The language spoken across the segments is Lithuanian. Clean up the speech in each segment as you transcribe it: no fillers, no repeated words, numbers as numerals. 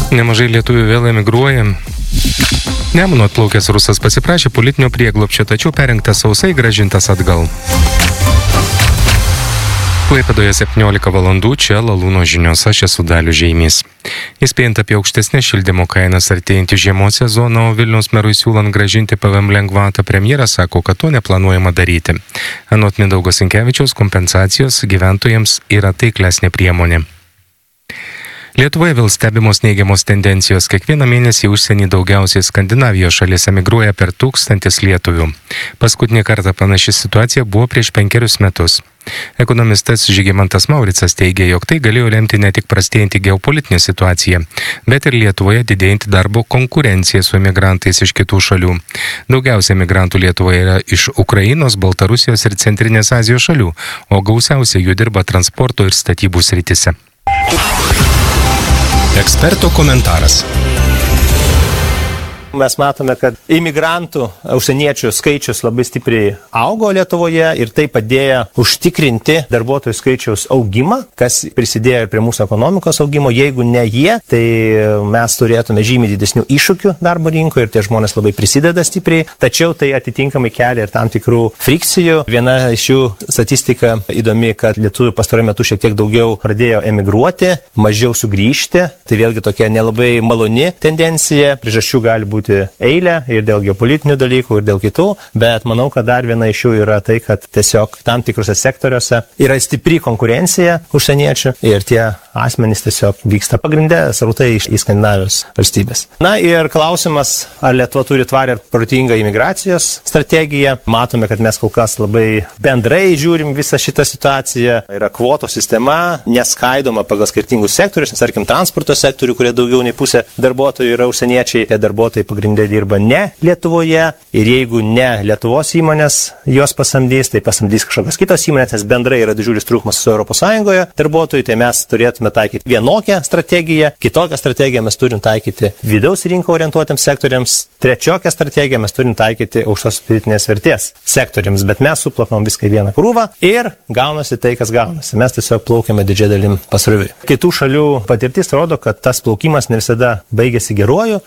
Nemažai lietuvių vėl emigruoja. Nemuno atplaukęs rusas pasiprašė politinio prieglobsčio, tačiau perrinktas sausai grąžintas atgal. Klaipėdoje 17 valandų, čia Lalūno žinios, aš esu Dalius Žeimys. Įspėjant apie aukštesnės šildymo kainas artėjantį žiemos sezoną, o Vilniaus merui siūlant grąžinti PVM lengvatą, premjeras sako, kad to neplanuojama daryti. Anot Mindaugo Sinkevičiaus, kompensacijos gyventojams yra taiklesnė priemonė. Lietuvoje vėl stebimos neigiamos tendencijos. Kiekvieną mėnesį užsienį daugiausiai Skandinavijos šalis emigruoja per 1000 lietuvių. Paskutinį kartą panaši situacija buvo prieš 5 metus. Ekonomistas Žygimantas Mauricas teigia, jog tai galėjo lemti ne tik prastėjantį geopolitinę situaciją, bet ir Lietuvoje didėjantį darbo konkurenciją su emigrantais iš kitų šalių. Daugiausia emigrantų Lietuvoje yra iš Ukrainos, Baltarusijos ir Centrinės Azijos šalių, o gausiausiai jų dirba transporto ir statybų srityse. Eksperto komentaras. Mes matome, kad imigrantų, užsieniečių skaičius labai stipriai augo Lietuvoje ir tai padėjo užtikrinti darbuotojų skaičiaus augimą, kas prisidėjo ir prie mūsų ekonomikos augimo. Jeigu ne jie, tai mes turėtume žymiai didesnių iššūkių darbo rinkoje ir tie žmonės labai prisideda stipriai, tačiau tai atitinkamai kelia ir tam tikrų frikcijų. Viena iš jų statistika įdomi, kad lietuvių pastaruoju metu šiek tiek daugiau pradėjo emigruoti, mažiau sugrįžti. Tai vėlgi tokia nelabai maloni tendencija, priežasčių gali būti eilė ir dėl geopolitinių dalykų ir dėl kitų, bet manau, kad dar viena iš jų yra tai, kad tiesiog tam tikrose sektoriuose yra stipri konkurencija užsieniečių ir tie asmenys tiesiog vyksta pagrindę srautai į Skandinavijos valstybės. Na ir klausimas, ar Lietuva turi tvarią ir protingą imigracijos strategiją. Matome, kad mes kol kas labai bendrai žiūrim visą šitą situaciją. Yra kvoto sistema, neskaidoma pagal skirtingus sektorius, nes tarkim transporto sektorių, kurie daugiau nei pusė darbuotojų yra užsieniečiai, tie darbuotojai pagrindė dirba ne Lietuvoje ir jeigu ne Lietuvos įmonės jos pasamdys, tai pasamdys kažkokios kitos įmonės, nes bendrai yra didžiulis trūkumas su ES darbuotojų, tai mes turėtume taikyti vienokią strategiją, kitokią strategiją mes turim taikyti vidaus rinko orientuotiems sektoriams, trečiokią strategiją mes turim taikyti aukštos pridėtinės vertės sektoriams, bet mes suplakam viską į vieną krūvą ir gaunasi tai, kas gaunasi. Mes tiesiog plaukiame didžiąją dalim pasroviui. Kitų šalių patirtis rodo, kad tas plaukimas ne visada baigėsi geruoju.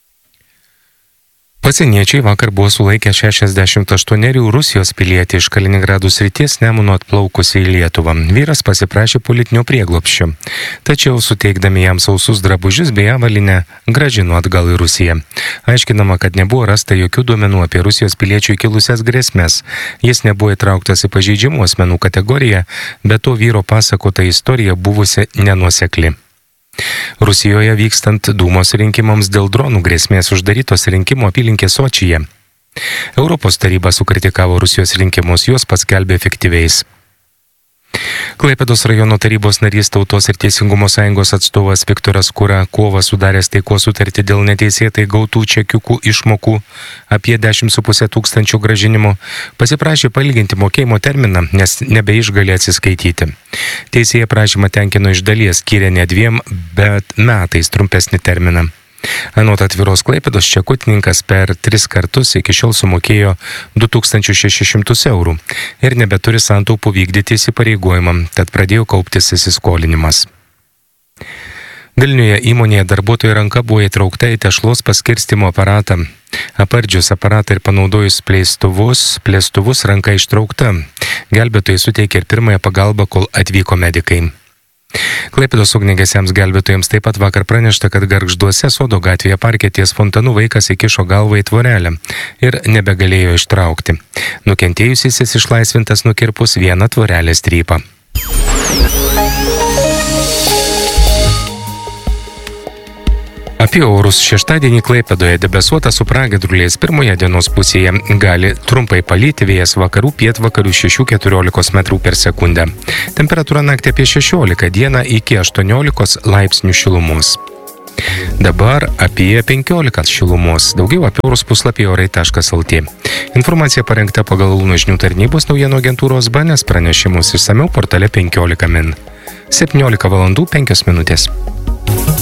Pasieniečiai vakar buvo sulaikę 68 Rusijos pilietį iš Kaliningrado srities Nemuno atplaukusį į Lietuvą. Vyras pasiprašė politinio prieglobsčio, tačiau suteikdami jam sausus drabužius bei avalynę grąžino atgal į Rusiją. Aiškinama, kad nebuvo rasta jokių duomenų apie Rusijos piliečių kilusias grėsmes. Jis nebuvo įtrauktas į pažeidžiamų asmenų kategoriją, bet to vyro pasakota istorija buvusi nenuosekli. Rusijoje vykstant Dūmos rinkimams dėl dronų grėsmės uždarytos rinkimų apylinkės Sočyje. Europos taryba sukritikavo Rusijos rinkimus, juos paskelbė efektyviais. Klaipėdos rajono tarybos narys Tautos ir Teisingumo sąjungos atstovas Viktoras Kura kovą sudaręs taikos sutartį dėl neteisėtai gautų čekiukų išmokų apie 10,5 tūkstančių grąžinimo pasiprašė pailginti mokėjimo terminą, nes nebeišgali atsiskaityti. Teisėja prašymą tenkino iš dalies, skyrė ne 2, bet metais trumpesnį terminą. Anot Atviros Klaipėdos čekutininkas per 3 kartus iki šiol sumokėjo 2600 eurų ir nebeturi santaupų vykdyti įsipareigojimą, tad pradėjo kauptis įsiskolinimas. Vilniuje įmonėje darbuotojų ranka buvo įtraukta į tešlos paskirstymo aparatą. Apardžius aparatą ir panaudojus plėstuvus ranka ištraukta. Gelbėtojai suteikė ir pirmąją pagalbą, kol atvyko medikai. Klaipėdos ugniagesiams gelbėtojams taip pat vakar pranešta, kad Gargžduose Sodo gatvėje parke ties fontanu vaikas įkišo galvą į tvorelę ir nebegalėjo ištraukti. Nukentėjusysis išlaisvintas nukirpus vieną tvorelės strypą. Apie orus. Šeštadienį Klaipėdoje debesuota su pragiedruliais, pirmoje dienos pusėje gali trumpai palyti, vėjas vakarų pietvakarių 6–14 metrų per sekundę. Temperatūra naktį apie 16, dieną iki 18 laipsnių šilumos. Dabar apie 15 šilumos. Daugiau apie orus puslapyje orai.lt. Informacija parengta pagal Lalūno žinių tarnybos naujienų agentūros BNS pranešimus išsamiau portale 15 min. 17 valandų 5 minutės.